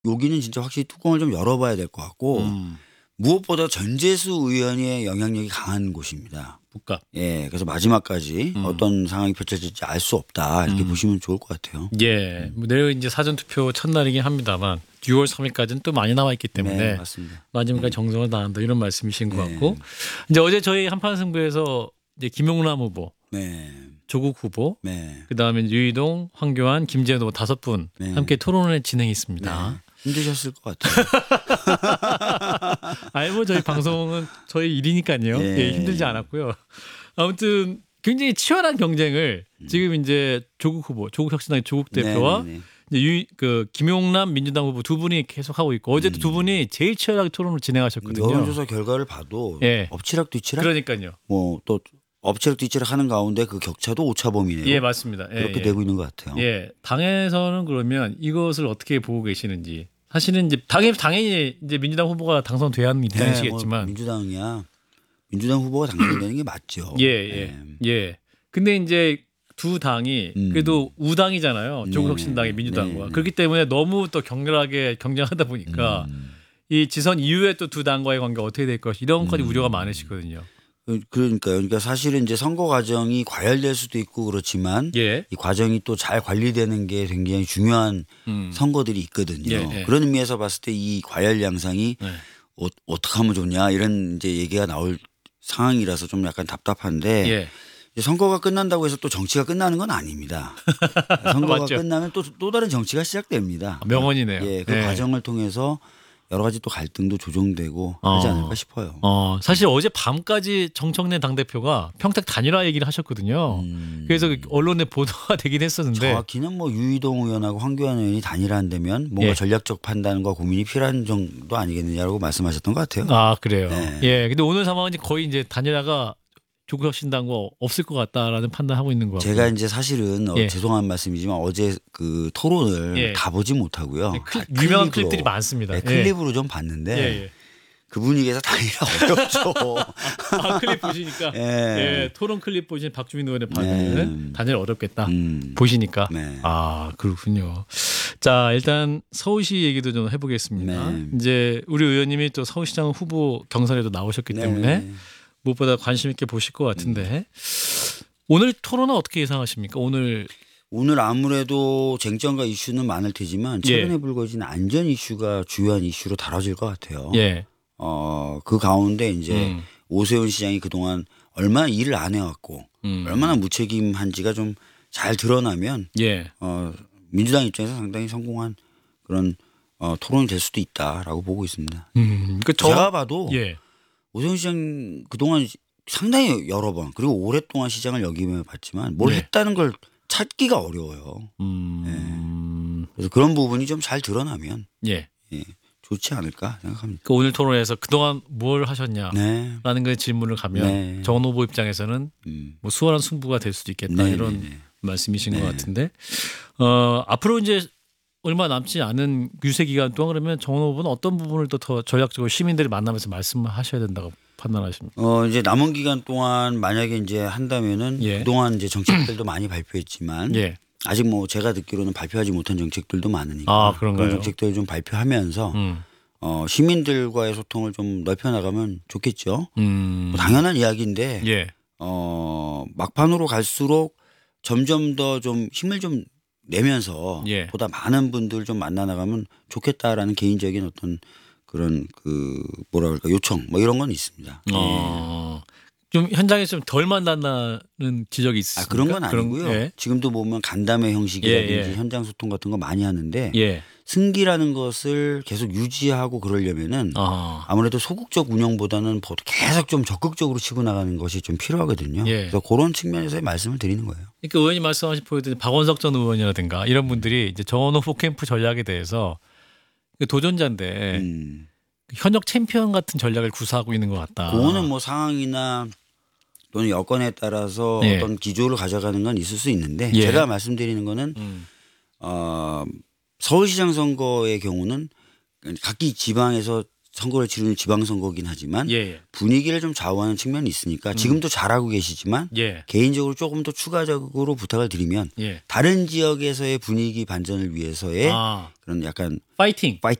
여기는 진짜 확실히 뚜껑을 좀 열어봐야 될 것 같고 무엇보다 전재수 의원의 영향력이 강한 곳입니다. 국가. 예, 그래서 마지막까지 어떤 상황이 펼쳐질지 알 수 없다 이렇게 보시면 좋을 것 같아요. 예, 내일 이제 사전 투표 첫날이긴 합니다만 6월 3일까지는 또 많이 남아 있기 때문에 네, 맞습니다. 마지막까지 정성을 다한다 이런 말씀이신 것 네. 같고 이제 어제 저희 한판 승부에서 이제 김용남 후보, 네, 조국 후보, 네, 그다음에 유이동, 황교안, 김재현 후보 5분 네. 함께 토론을 진행했습니다. 네. 힘드셨을 것 같아요. 아니 뭐 저희 방송은 저희 일이니까요. 예. 예, 힘들지 않았고요. 아무튼 굉장히 치열한 경쟁을 지금 이제 조국 후보, 조국 혁신당의 조국 대표와 네, 네, 이제 김용남 민주당 후보 두 분이 계속 하고 있고 어제도 두 분이 제일 치열하게 토론을 진행하셨거든요. 여론조사 결과를 봐도 예. 엎치락 뒤치락 그러니까요. 뭐 또 엎치락 뒤치락 하는 가운데 그 격차도 오차범위네요. 예, 맞습니다. 예, 그렇게 예. 되고 있는 것 같아요. 예, 당에서는 그러면 이것을 어떻게 보고 계시는지 사실은 이제 당연히 이제 민주당 후보가 당선돼야 하는 입장이시겠지만 뭐 민주당 후보가 당선되는 게 맞죠. 예. 근데 이제 두 당이 그래도 우당이잖아요. 조국 혁신당이 민주당과. 네. 그렇기 때문에 너무 또 격렬하게 경쟁하다 보니까 이 지선 이후에 또 두 당과의 관계가 어떻게 될 것이 이런 것까지 우려가 많으시거든요. 그러니까요. 그러니까 사실은 이제 선거 과정이 과열될 수도 있고 그렇지만 예. 이 과정이 또 잘 관리되는 게 굉장히 중요한 선거들이 있거든요. 예. 그런 의미에서 봤을 때 이 과열 양상이 네. 어떻게 하면 좋냐 이런 이제 얘기가 나올 상황이라서 좀 약간 답답한데 예. 이제 선거가 끝난다고 해서 또 정치가 끝나는 건 아닙니다. 선거가 맞죠. 끝나면 또 다른 정치가 시작됩니다. 명언이네요. 예, 그 예. 과정을 통해서 여러 가지 또 갈등도 조정되고 하지 않을까 싶어요. 사실 어제 밤까지 정청래 당대표가 평택 단일화 얘기를 하셨거든요. 그래서 언론에 보도가 되긴 했었는데 정확히는 뭐 유이동 의원하고 황교안 의원이 단일화한다면 뭔가 예. 전략적 판단과 고민이 필요한 정도 아니겠느냐라고 말씀하셨던 것 같아요. 아, 그래요. 네. 예. 근데 오늘 상황은 거의 이제 단일화가 조국 혁신당과 없을 것 같다라는 판단하고 있는 거 같고요. 제가 이제 사실은 예. 죄송한 말씀이지만 어제 그 토론을 예. 다 보지 못하고요. 다 유명한 클립으로, 클립들이 많습니다. 네, 클립으로 좀 봤는데 예. 그 분위기에서 단일화 어렵죠. 아, 클립 보시니까 예. 예, 토론 클립 보신 박주민 의원의 반응은 단일 어렵겠다 보시니까 네. 아 그렇군요. 자 일단 서울시 얘기도 좀 해보겠습니다. 네. 이제 우리 의원님이 또 서울시장 후보 경선에도 나오셨기 때문에 무엇보다 관심 있게 보실 것 같은데 오늘 토론은 어떻게 예상하십니까? 오늘 아무래도 쟁점과 이슈는 많을 테지만 최근에 불거진 안전 이슈가 주요한 이슈로 다뤄질 것 같아요. 예. 그 가운데 이제 오세훈 시장이 그동안 얼마나 일을 안 해왔고 얼마나 무책임한지가 좀 잘 드러나면 예. 민주당 입장에서 상당히 성공한 그런 토론이 될 수도 있다라고 보고 있습니다. 그러니까 제가 봐도 예. 오세훈 시장 그동안 상당히 여러 번 그리고 오랫동안 시장을 역임해 봤지만 뭘 네. 했다는 걸 찾기가 어려워요. 그래서 그런 부분이 좀 잘 드러나면 예. 좋지 않을까 생각합니다. 그 오늘 토론에서 그동안 뭘 하셨냐? 네. 라는 그 질문을 가면 네. 정 후보 입장에서는 뭐 수월한 승부가 될 수도 있겠다 네, 이런 네, 네. 말씀이신 것 같은데 앞으로 이제 얼마 남지 않은 유세 기간 동안 그러면 정 후보는 어떤 부분을 더 전략적으로 시민들을 만나면서 말씀하셔야 된다고 판단하십니까? 이제 남은 기간 동안 만약에 이제 한다면은 예. 그동안 이제 정책들도 많이 발표했지만 예. 아직 뭐 제가 듣기로는 발표하지 못한 정책들도 많으니까 아, 그런가요? 그런 정책들을 좀 발표하면서 시민들과의 소통을 좀 넓혀 나가면 좋겠죠. 뭐 당연한 이야기인데 예. 막판으로 갈수록 점점 더 좀 힘을 좀 내면서 예. 보다 많은 분들 좀 만나 나가면 좋겠다라는 개인적인 어떤 그런 그 뭐라 그럴까 요청 뭐 이런 건 있습니다. 좀 현장에서 좀 덜 만난다는 지적이 있습니까? 그런 건 아니고요. 예. 지금도 보면 간담회 형식이라든지 예. 현장 소통 같은 거 많이 하는데 예. 승기라는 것을 계속 유지하고 그러려면은 아무래도 소극적 운영보다는 계속 좀 적극적으로 치고 나가는 것이 좀 필요하거든요. 예. 그래서 그런 측면에서의 말씀을 드리는 거예요. 그러니까 의원님 말씀하신 포인트 박원석 전 의원이라든가 이런 분들이 이제 정 후보 캠프 전략에 대해서 도전자인데 현역 챔피언 같은 전략을 구사하고 있는 것 같다. 그거는 뭐 상황이나 또는 여건에 따라서 예. 어떤 기조를 가져가는 건 있을 수 있는데 예. 제가 말씀드리는 거는 서울시장 선거의 경우는 각기 지방에서 선거를 치르는 지방선거긴 하지만 예. 분위기를 좀 좌우하는 측면이 있으니까 지금도 잘하고 계시지만 예. 개인적으로 조금 더 추가적으로 부탁을 드리면 예. 다른 지역에서의 분위기 반전을 위해서의 아, 그런 약간 파이팅.